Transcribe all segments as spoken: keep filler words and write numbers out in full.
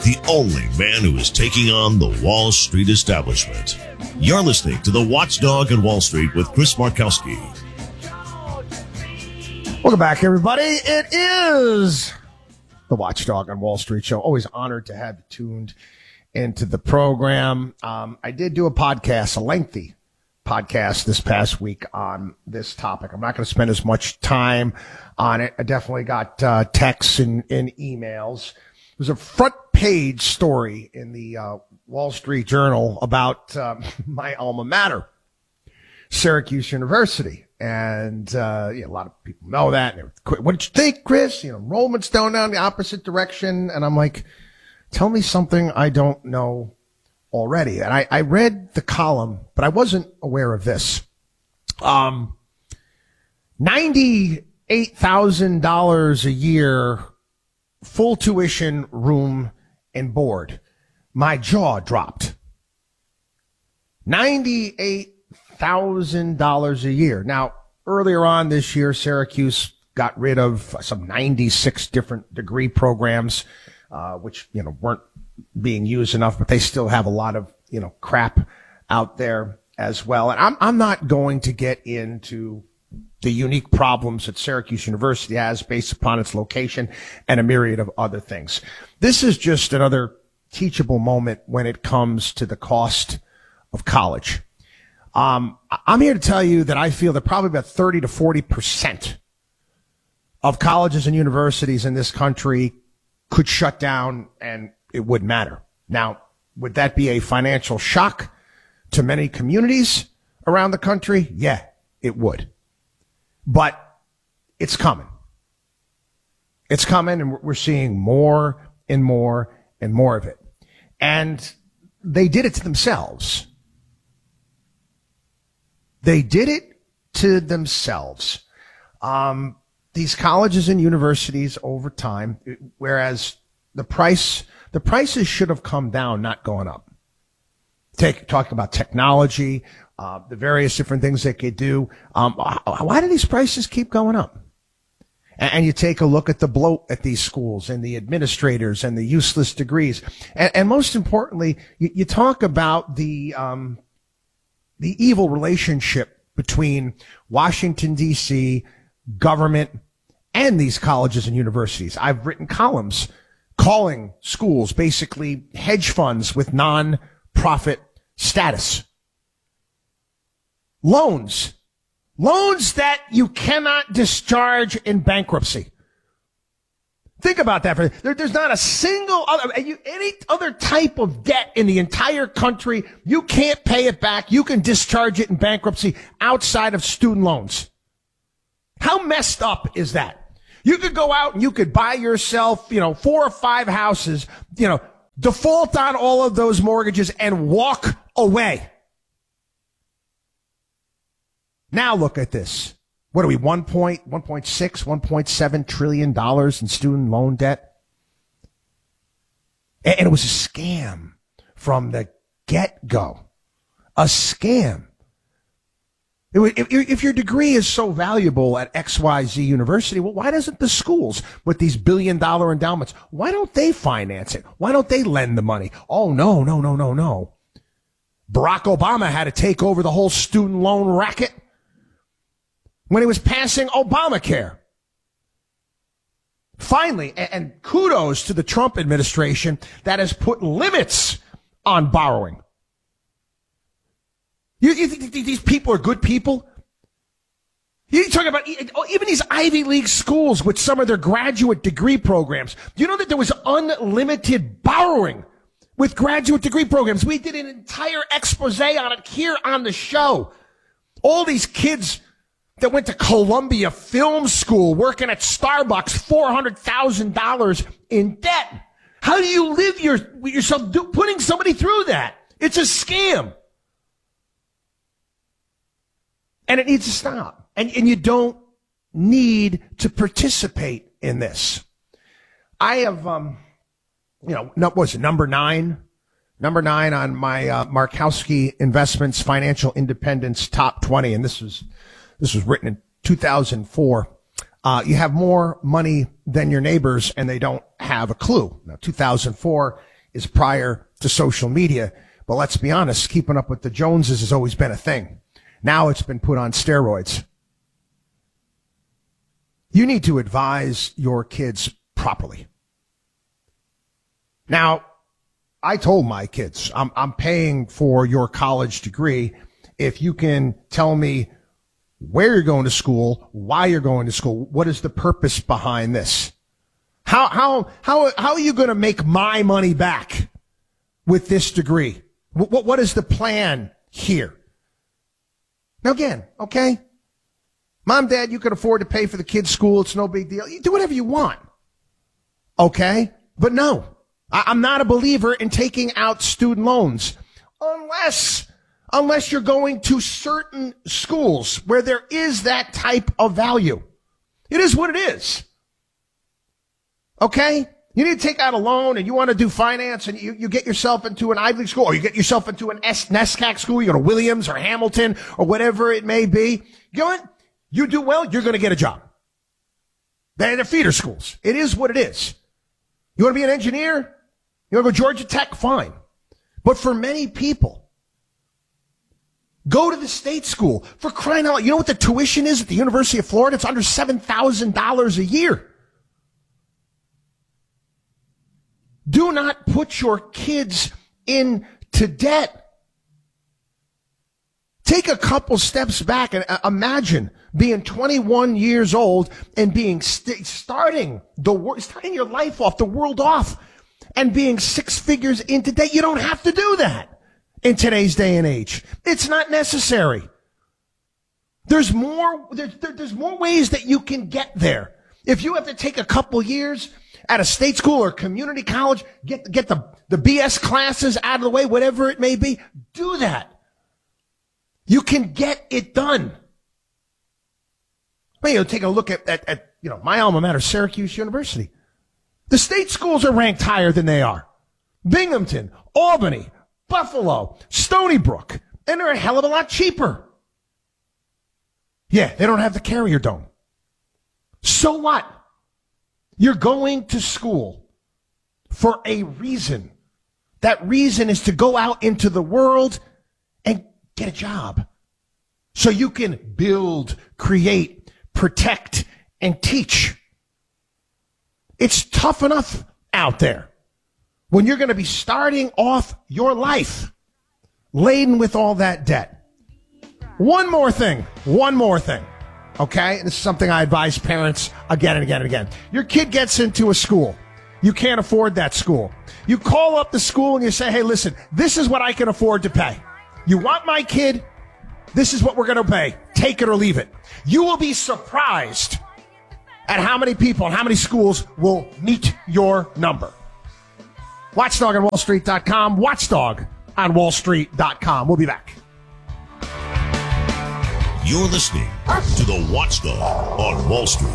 the only man who is taking on the Wall Street establishment. You're listening to The Watchdog on Wall Street with Chris Markowski. Welcome back, everybody. It is The Watchdog on Wall Street show. Always honored to have you tuned into the program. Um, I did do a podcast, a lengthy podcast this past week on this topic. I'm not going to spend as much time on it. I definitely got uh, texts and, and emails. It was a front page story in the uh, Wall Street Journal about uh, my alma mater, Syracuse University. And uh, yeah, a lot of people know that. What did you think, Chris? You know, enrollment's down down the opposite direction. And I'm like, tell me something I don't know already. And I, I read the column, but I wasn't aware of this. Um, ninety-eight thousand dollars a year, full tuition, room, and board. My jaw dropped. ninety-eight thousand dollars a year. Now, earlier on this year, Syracuse got rid of some ninety-six different degree programs, uh, which, you know, weren't being used enough, but they still have a lot of, you know, crap out there as well. And I'm, I'm not going to get into the unique problems that Syracuse University has based upon its location and a myriad of other things. This is just another teachable moment when it comes to the cost of college. Um, I'm here to tell you that I feel that probably about thirty to forty percent of colleges and universities in this country could shut down and it wouldn't matter. Now, would that be a financial shock to many communities around the country? Yeah, it would. But it's coming. It's coming, and we're seeing more and more and more of it. And they did it to themselves. They did it to themselves. Um, these colleges and universities over time, whereas the price, the prices should have come down, not gone up. Take, talking about technology, uh, the various different things they could do. Um, why do these prices keep going up? And, and you take a look at the bloat at these schools and the administrators and the useless degrees. And, and most importantly, you, you talk about the, um, the evil relationship between Washington, D C, government, and these colleges and universities. I've written columns calling schools basically hedge funds with non-profit status. Loans. Loans that you cannot discharge in bankruptcy. Think about that. For there, there's not a single other, any other type of debt in the entire country. You can't pay it back. You can discharge it in bankruptcy outside of student loans. How messed up is that? You could go out and you could buy yourself, you know, four or five houses, you know, default on all of those mortgages and walk away. Now look at this. What are we, one point, one point six, one point seven trillion dollars in student loan debt? And it was a scam from the get-go. A scam. If, if your degree is so valuable at X Y Z University, well, why doesn't the schools with these billion dollar endowments, why don't they finance it? Why don't they lend the money? Oh, no, no, no, no, no. Barack Obama had to take over the whole student loan racket when he was passing Obamacare. Finally, and kudos to the Trump administration that has put limits on borrowing. You, you think these people are good people? You're talking about even these Ivy League schools with some of their graduate degree programs. Do you know that there was unlimited borrowing with graduate degree programs? We did an entire expose on it here on the show. All these kids that went to Columbia Film School working at Starbucks, four hundred thousand dollars in debt. How do you live your, yourself do, putting somebody through that? It's a scam. And it needs to stop. And, and you don't need to participate in this. I have, um, you know, what was it, number nine? Number nine on my uh, Markowski Investments Financial Independence Top twenty. And this was, this was written in two thousand four. Uh, you have more money than your neighbors and they don't have a clue. Now, two thousand four is prior to social media. But let's be honest, keeping up with the Joneses has always been a thing. Now it's been put on steroids. You need to advise your kids properly. Now, I told my kids, I'm, I'm paying for your college degree if you can tell me where you're going to school, why you're going to school, what is the purpose behind this? How, how, how, how are you going to make my money back with this degree? What, what is the plan here? Now again, okay, mom, dad, you can afford to pay for the kids' school. It's no big deal. You do whatever you want. Okay, but no, I, I'm not a believer in taking out student loans unless, unless you're going to certain schools where there is that type of value. It is what it is. Okay? You need to take out a loan and you want to do finance and you, you get yourself into an Ivy League school or you get yourself into an S- NESCAC school, you go to Williams or Hamilton or whatever it may be. You know what? You do well, you're going to get a job. They're, they're feeder schools. It is what it is. You want to be an engineer? You want to go Georgia Tech? Fine. But for many people, go to the state school. For crying out loud, you know what the tuition is at the University of Florida? It's under seven thousand dollars a year. Do not put your kids into debt. Take a couple steps back and imagine being twenty-one years old and being st- starting the starting your life off, the world off, and being six figures into debt. You don't have to do that in today's day and age. It's not necessary. There's more. There's, there's more ways that you can get there. If you have to take a couple years at a state school or community college, get, get the, the B S classes out of the way, whatever it may be, do that. You can get it done. Well, you know, take a look at, at, at, you know, my alma mater, Syracuse University. The state schools are ranked higher than they are. Binghamton, Albany, Buffalo, Stony Brook, and they're a hell of a lot cheaper. Yeah, they don't have the Carrier Dome. So what? You're going to school for a reason. That reason is to go out into the world and get a job so you can build, create, protect, and teach. It's tough enough out there when you're going to be starting off your life laden with all that debt. One more thing, one more thing. Okay, this is something I advise parents again and again and again. Your kid gets into a school. You can't afford that school. You call up the school and you say, hey, listen, this is what I can afford to pay. You want my kid? This is what we're going to pay. Take it or leave it. You will be surprised at how many people and how many schools will meet your number. Watchdog on Wall Street dot com. Watchdog on Wall Street dot com. We'll be back. You're listening to the Watchdog on Wall Street.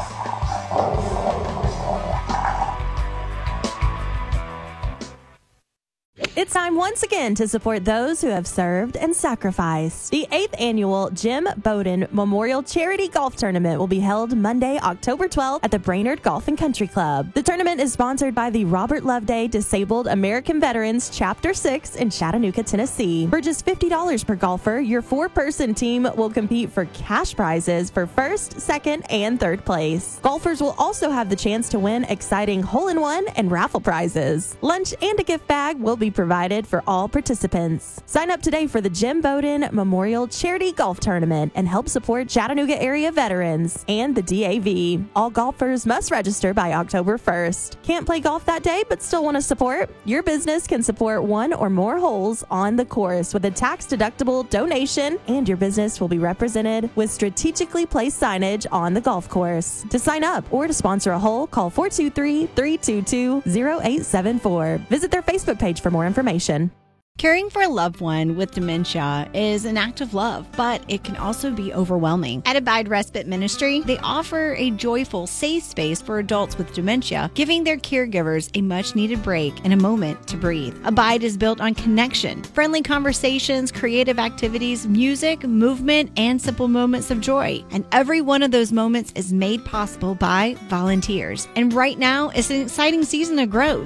It's time once again to support those who have served and sacrificed. The eighth annual Jim Bowden Memorial Charity Golf Tournament will be held Monday, October twelfth at the Brainerd Golf and Country Club. The tournament is sponsored by the Robert Loveday Disabled American Veterans Chapter six in Chattanooga, Tennessee. For just fifty dollars per golfer, your four-person team will compete for cash prizes for first, second, and third place. Golfers will also have the chance to win exciting hole-in-one and raffle prizes. Lunch and a gift bag will be provided for all participants. Sign up today for the Jim Bowden Memorial Charity Golf Tournament and help support Chattanooga area veterans and the D A V. All golfers must register by October first. Can't play golf that day but still want to support? Your business can support one or more holes on the course with a tax-deductible donation, and your business will be represented with strategically placed signage on the golf course. To sign up or to sponsor a hole, call four two three, three two two, zero eight seven four. Visit their Facebook page for more information. Caring for a loved one with dementia is an act of love, but it can also be overwhelming. At Abide Respite Ministry, they offer a joyful, safe space for adults with dementia, giving their caregivers a much-needed break and a moment to breathe. Abide is built on connection, friendly conversations, creative activities, music, movement, and simple moments of joy. And every one of those moments is made possible by volunteers. And right now is an exciting season of growth.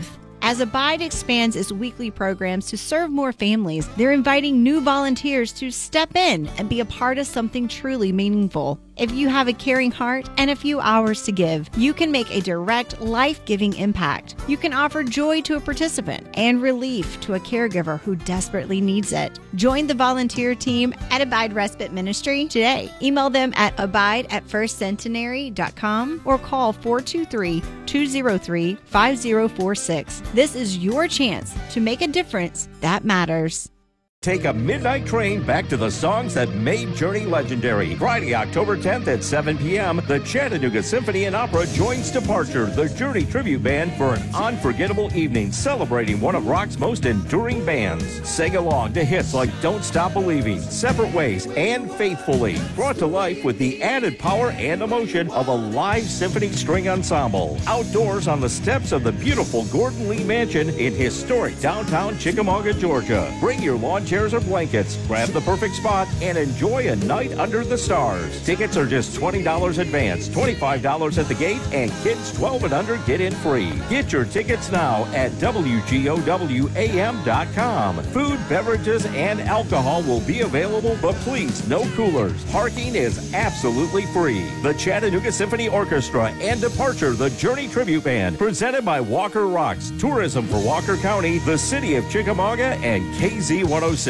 As Abide expands its weekly programs to serve more families, they're inviting new volunteers to step in and be a part of something truly meaningful. If you have a caring heart and a few hours to give, you can make a direct, life-giving impact. You can offer joy to a participant and relief to a caregiver who desperately needs it. Join the volunteer team at Abide Respite Ministry today. Email them at abide at first centenary dot com or call four two three, two zero three, five zero four six. This is your chance to make a difference that matters. Take a midnight train back to the songs that made Journey legendary. Friday, October tenth at seven p.m., the Chattanooga Symphony and Opera joins Departure, the Journey tribute band, for an unforgettable evening celebrating one of rock's most enduring bands. Sing along to hits like Don't Stop Believing, Separate Ways, and Faithfully, brought to life with the added power and emotion of a live symphony string ensemble. Outdoors on the steps of the beautiful Gordon Lee Mansion in historic downtown Chickamauga, Georgia. Bring your lawn chairs or blankets, grab the perfect spot, and enjoy a night under the stars. Tickets are just twenty dollars advance, twenty-five dollars at the gate, and kids twelve and under get in free. Get your tickets now at W G O W A M dot com. Food, beverages, and alcohol will be available, but please, no coolers. Parking is absolutely free. The Chattanooga Symphony Orchestra and Departure, the Journey Tribute Band, presented by Walker Rocks, Tourism for Walker County, the City of Chickamauga, and K Z one oh six.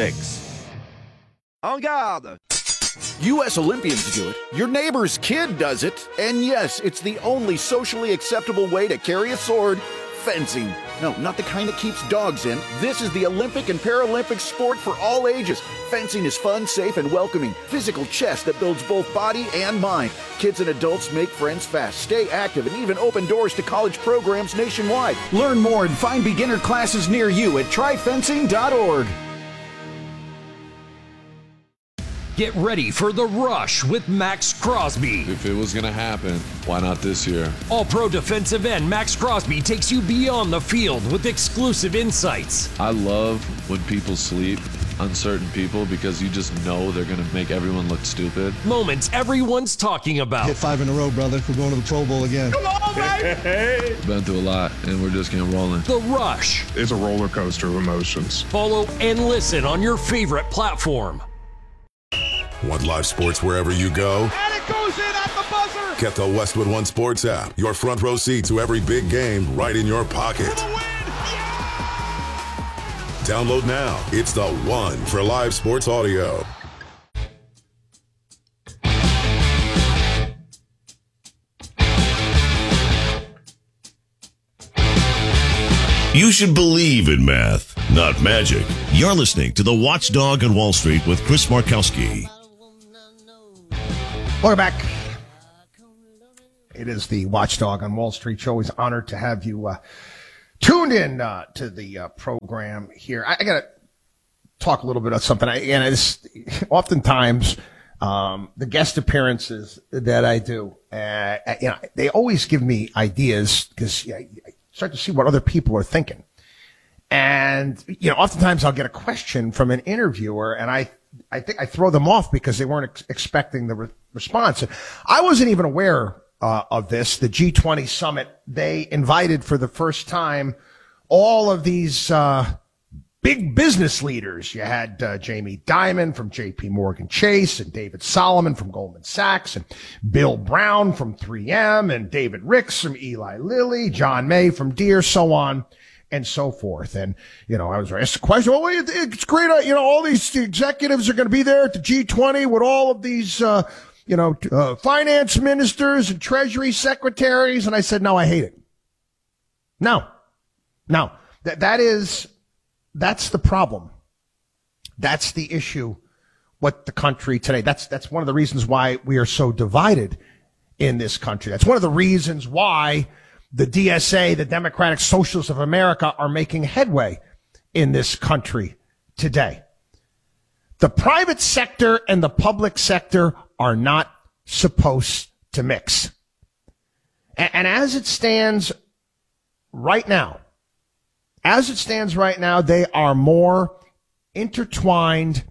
En garde! U S Olympians do it, your neighbor's kid does it, and yes, it's the only socially acceptable way to carry a sword: fencing. No, not the kind that keeps dogs in. This is the Olympic and Paralympic sport for all ages. Fencing is fun, safe, and welcoming. Physical chess that builds both body and mind. Kids and adults make friends fast, stay active, and even open doors to college programs nationwide. Learn more and find beginner classes near you at try fencing dot org. Get ready for The Rush with Max Crosby. If it was going to happen, why not this year? All-pro defensive end Max Crosby takes you beyond the field with exclusive insights. I love when people sleep, uncertain people, because you just know they're going to make everyone look stupid. Moments everyone's talking about. Hit five in a row, brother. We're going to the Pro Bowl again. Come on, baby! Been through a lot, and we're just getting rolling. The Rush. It's a roller coaster of emotions. Follow and listen on your favorite platform. Want live sports wherever you go? And it goes in at the buzzer! Get the Westwood One Sports app. Your front row seat to every big game right in your pocket. For the win! Yeah! Download now. It's the one for live sports audio. You should believe in math, not magic. You're listening to The Watchdog on Wall Street with Chris Markowski. Welcome back. It is the Watchdog on Wall Street show. Always honored to have you uh, tuned in uh, to the uh, program here. I, I got to talk a little bit about something. I, and it's oftentimes um, the guest appearances that I do, uh, you know, they always give me ideas because you know, I start to see what other people are thinking. And, you know, oftentimes I'll get a question from an interviewer and I, I think I throw them off because they weren't ex- expecting the re- response. And I wasn't even aware uh, of this. The G twenty summit, they invited for the first time all of these uh, big business leaders. You had uh, Jamie Dimon from J P Morgan Chase and David Solomon from Goldman Sachs and Bill Brown from three M and David Ricks from Eli Lilly, John May from Deere, so on and so forth. And, you know, I was asked the question, well, it's great. Uh, you know, all these executives are going to be there at the G twenty with all of these, uh, you know, uh, finance ministers and treasury secretaries. And I said, no, I hate it. No, no, that, that is, that's the problem. That's the issue with the country today. That's, that's one of the reasons why we are so divided in this country. That's one of the reasons why the D S A, the Democratic Socialists of America, are making headway in this country today. The private sector and the public sector are not supposed to mix. And, and as it stands right now, as it stands right now, they are more intertwined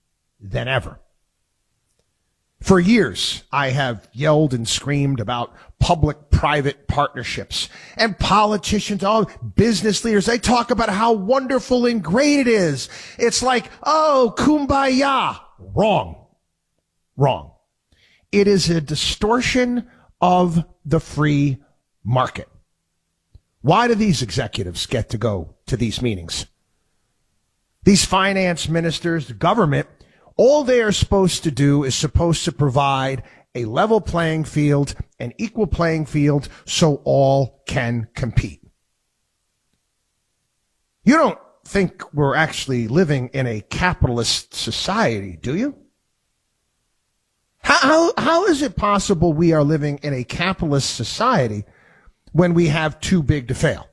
than ever. For years, I have yelled and screamed about public-private partnerships. And politicians, all business leaders, they talk about how wonderful and great it is. It's like, oh, kumbaya. Wrong. Wrong. It is a distortion of the free market. Why do these executives get to go to these meetings? These finance ministers, the government, all they are supposed to do is supposed to provide a level playing field, an equal playing field, so all can compete. You don't think we're actually living in a capitalist society, do you? How, how, how is it possible we are living in a capitalist society when we have too big to fail?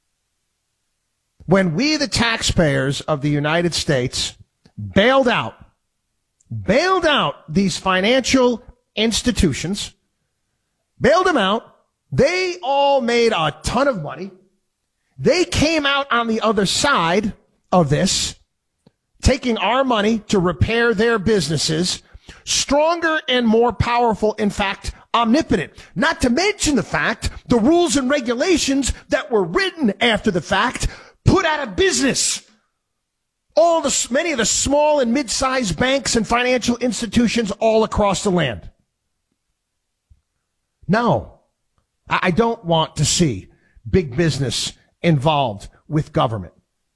When we, the taxpayers of the United States, bailed out, bailed out these financial institutions, bailed them out, they all made a ton of money. They came out on the other side of this, taking our money to repair their businesses, stronger and more powerful, in fact, omnipotent. Not to mention the fact the rules and regulations that were written after the fact put out of business all the many of the small and mid-sized banks and financial institutions all across the land. No, I don't want to see big business involved with government.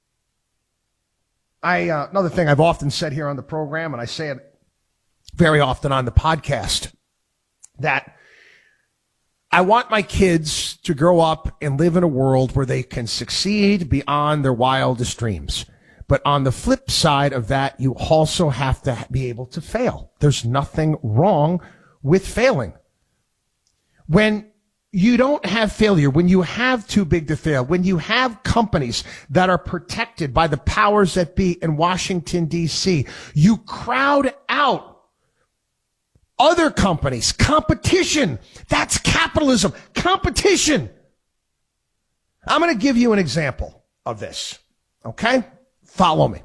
I uh, another thing I've often said here on the program, and I say it very often on the podcast, that I want my kids to grow up and live in a world where they can succeed beyond their wildest dreams. But on the flip side of that, you also have to be able to fail. There's nothing wrong with failing. When you don't have failure, when you have too big to fail, when you have companies that are protected by the powers that be in Washington, D C, you crowd out other companies. Competition. That's capitalism. Competition. I'm going to give you an example of this. Okay? Follow me.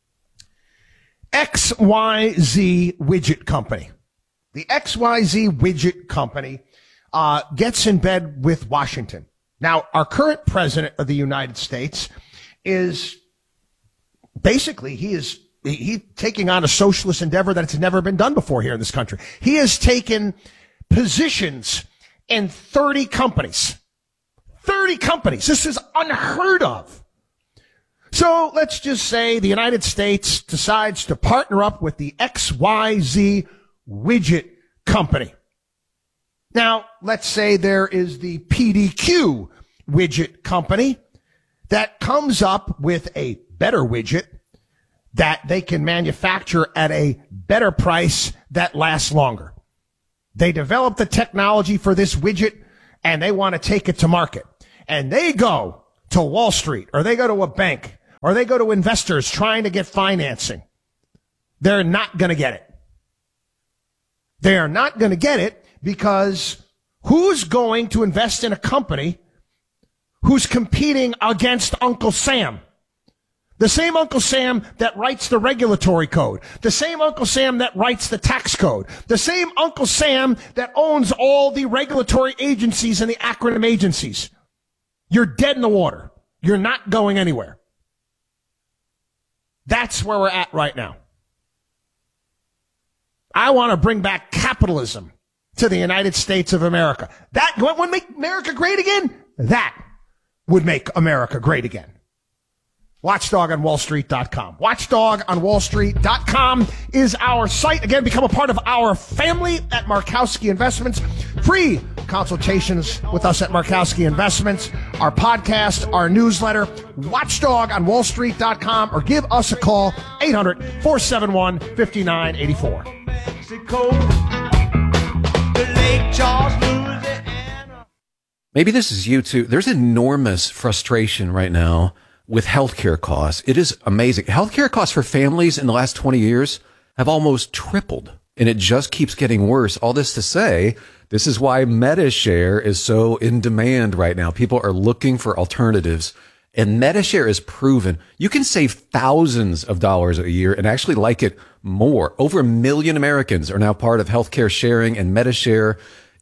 X Y Z Widget Company. The X Y Z Widget Company uh, gets in bed with Washington. Now, our current president of the United States is basically, he is he, he taking on a socialist endeavor that's never been done before here in this country. He has taken positions in thirty companies. thirty companies. This is unheard of. So let's just say the United States decides to partner up with the X Y Z Widget Company. Now, let's say there is the P D Q Widget Company that comes up with a better widget that they can manufacture at a better price that lasts longer. They develop the technology for this widget and they want to take it to market. And they go to Wall Street, or they go to a bank, or they go to investors trying to get financing. They're not going to get it. They are not going to get it because who's going to invest in a company who's competing against Uncle Sam? The same Uncle Sam that writes the regulatory code. The same Uncle Sam that writes the tax code. The same Uncle Sam that owns all the regulatory agencies and the acronym agencies. You're dead in the water. You're not going anywhere. That's where we're at right now. I want to bring back capitalism to the United States of America. That would make America great again? That would make America great again. Watchdog on Wall Street dot com. Watchdog on Wall Street dot com is our site. Again, become a part of our family at Markowski Investments. Free consultations with us at Markowski Investments. Our podcast, our newsletter, Watchdog on Wall Street dot com, or give us a call, eight hundred, four seven one, five nine eight four. Mexico, the Lake Charles, Louisiana. Maybe this is you too. There's enormous frustration right now with healthcare costs. It is amazing. Healthcare costs for families in the last twenty years have almost tripled, and it just keeps getting worse. All this to say, this is why MediShare is so in demand right now. People are looking for alternatives, and MediShare is proven. You can save thousands of dollars a year and actually like it more. Over a million Americans are now part of healthcare sharing, and MediShare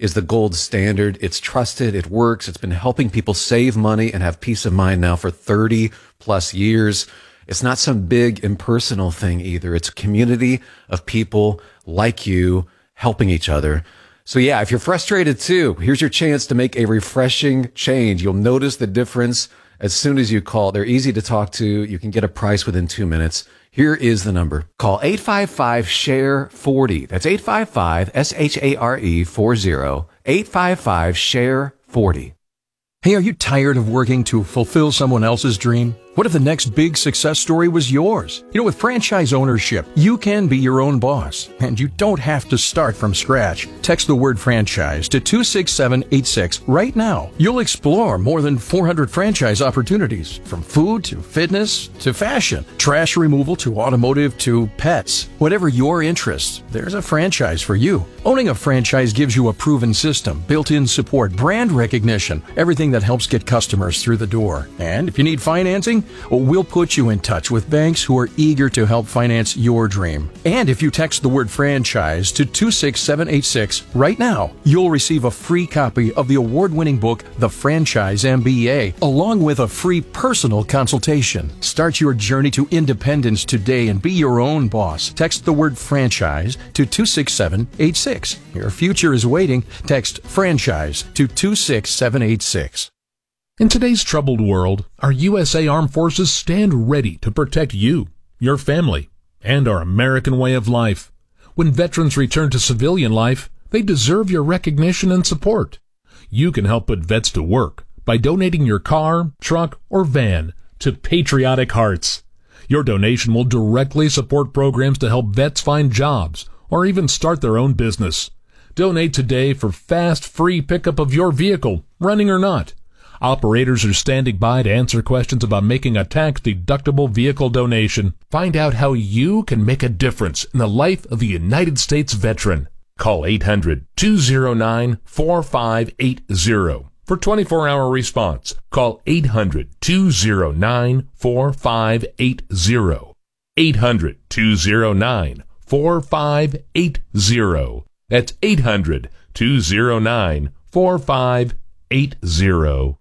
is the gold standard. It's trusted. It works. It's been helping people save money and have peace of mind now for thirty plus years. It's not some big impersonal thing either. It's a community of people like you helping each other. So yeah, if you're frustrated too, here's your chance to make a refreshing change. You'll notice the difference as soon as you call. They're easy to talk to. You can get a price within two minutes. Here is the number. Call eight five five, S H A R E, forty. That's eight five five, S H A R E, forty. eight five five, S H A R E, forty. Hey, are you tired of working to fulfill someone else's dream? What if the next big success story was yours? You know, with franchise ownership, you can be your own boss, and you don't have to start from scratch. Text the word franchise to two six seven eight six right now. You'll explore more than four hundred franchise opportunities, from food to fitness to fashion, trash removal to automotive to pets. Whatever your interests, there's a franchise for you. Owning a franchise gives you a proven system, built-in support, brand recognition, everything that helps get customers through the door. And if you need financing, well, we'll put you in touch with banks who are eager to help finance your dream. And if you text the word franchise to two six seven eight six right now, you'll receive a free copy of the award-winning book, The Franchise M B A, along with a free personal consultation. Start your journey to independence today and be your own boss. Text the word franchise to two six seven eight six. Your future is waiting. Text franchise to two six seven eight six. In today's troubled world, our U S A Armed Forces stand ready to protect you, your family, and our American way of life. When veterans return to civilian life, they deserve your recognition and support. You can help put vets to work by donating your car, truck, or van to Patriotic Hearts. Your donation will directly support programs to help vets find jobs or even start their own business. Donate today for fast, free pickup of your vehicle, running or not. Operators are standing by to answer questions about making a tax-deductible vehicle donation. Find out how you can make a difference in the life of a United States veteran. Call eight hundred, two oh nine, four five eight oh for twenty-four hour response. Call eight hundred, two oh nine, four five eight oh. eight hundred, two oh nine, four five eight oh. That's eight hundred, two oh nine, four five eight oh.